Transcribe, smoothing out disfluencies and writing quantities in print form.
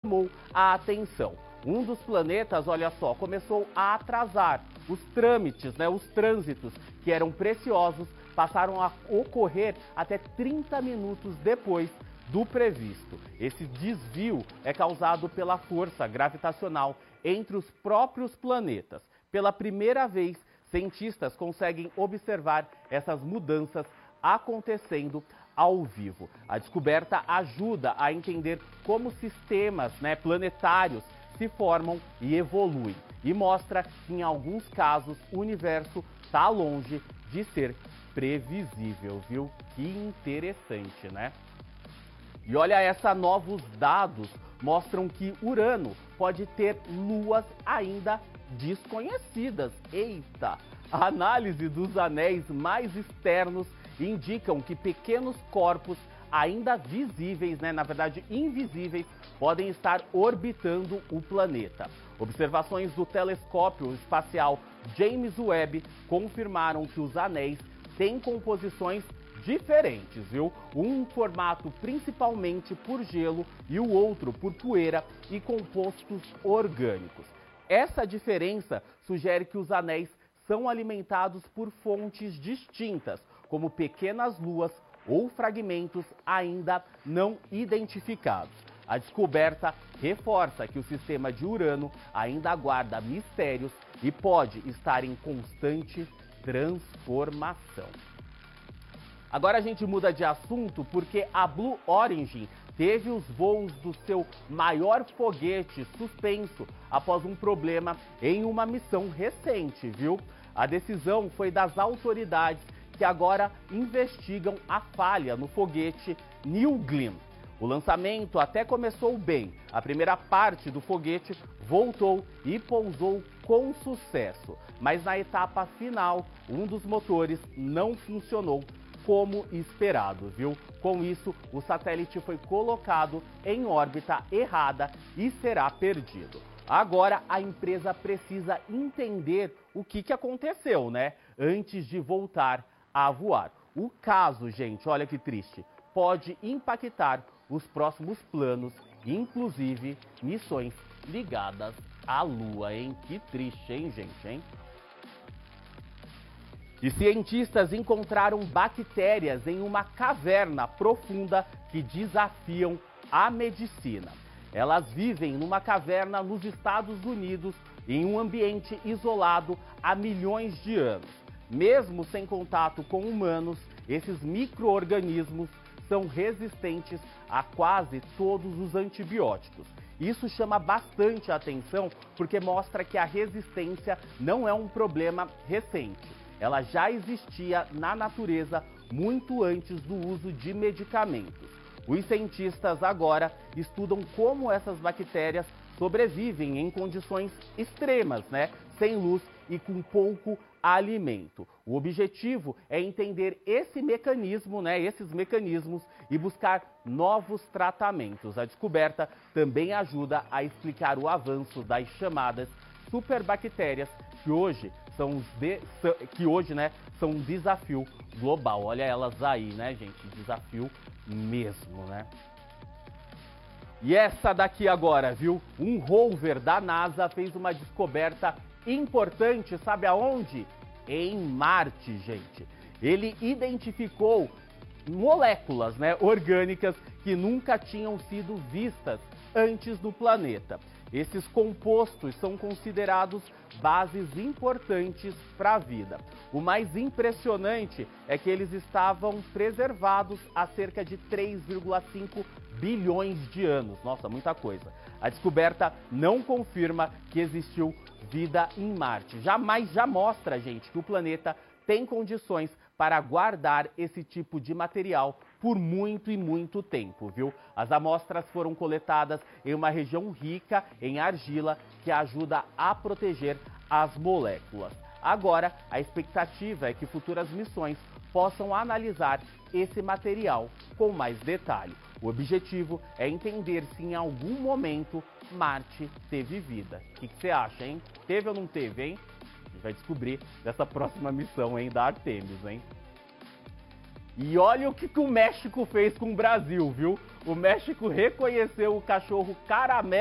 chamou a atenção. Um dos planetas, olha só, começou a atrasar. Os trâmites, os trânsitos que eram preciosos passaram a ocorrer até 30 minutos depois do previsto. Esse desvio é causado pela força gravitacional entre os próprios planetas. Pela primeira vez, cientistas conseguem observar essas mudanças acontecendo ao vivo. A descoberta ajuda a entender como sistemas planetários se formam e evoluem. E mostra que, em alguns casos, o universo está longe de ser previsível, viu? Que interessante, né? E olha essa, novos dados mostram que Urano pode ter luas ainda desconhecidas. Eita! A análise dos anéis mais externos indicam que pequenos corpos ainda visíveis, na verdade invisíveis, podem estar orbitando o planeta. Observações do telescópio espacial James Webb confirmaram que os anéis têm composições diferentes, viu? Um formato principalmente por gelo e o outro por poeira e compostos orgânicos. Essa diferença sugere que os anéis são alimentados por fontes distintas, como pequenas luas ou fragmentos ainda não identificados. A descoberta reforça que o sistema de Urano ainda aguarda mistérios e pode estar em constante transformação. Agora a gente muda de assunto porque a Blue Origin teve os voos do seu maior foguete suspenso após um problema em uma missão recente, viu? A decisão foi das autoridades que agora investigam a falha no foguete New Glenn. O lançamento até começou bem. A primeira parte do foguete voltou e pousou com sucesso. Mas na etapa final, um dos motores não funcionou como esperado, viu? Com isso, o satélite foi colocado em órbita errada e será perdido. Agora, a empresa precisa entender o que aconteceu, antes de voltar a voar. O caso, gente, olha que triste, pode impactar os próximos planos, inclusive missões ligadas à Lua, hein? Que triste, hein, gente, hein? E cientistas encontraram bactérias em uma caverna profunda que desafiam a medicina. Elas vivem numa caverna nos Estados Unidos, em um ambiente isolado há milhões de anos. Mesmo sem contato com humanos, esses micro-organismos são resistentes a quase todos os antibióticos. Isso chama bastante a atenção porque mostra que a resistência não é um problema recente. Ela já existia na natureza muito antes do uso de medicamentos. Os cientistas agora estudam como essas bactérias sobrevivem em condições extremas, sem luz e com pouco alimento. O objetivo é entender esse mecanismo, esses mecanismos e buscar novos tratamentos. A descoberta também ajuda a explicar o avanço das chamadas superbactérias, que hoje são um desafio global. Olha elas aí, gente? Desafio mesmo, E essa daqui agora, viu? Um rover da NASA fez uma descoberta importante, sabe aonde? Em Marte, gente. Ele identificou moléculas, orgânicas que nunca tinham sido vistas antes no planeta. Esses compostos são considerados bases importantes para a vida. O mais impressionante é que eles estavam preservados há cerca de 3,5 bilhões de anos. Nossa, muita coisa. A descoberta não confirma que existiu vida em Marte. Jamais já mostra, gente, que o planeta tem condições para guardar esse tipo de material por muito e muito tempo, viu? As amostras foram coletadas em uma região rica em argila que ajuda a proteger as moléculas. Agora, a expectativa é que futuras missões possam analisar esse material com mais detalhe. O objetivo é entender se em algum momento Marte teve vida. O que você acha, hein? Teve ou não teve, hein? A gente vai descobrir nessa próxima missão, da Artemis, hein? E olha o que o México fez com o Brasil, viu? O México reconheceu o cachorro Caramelo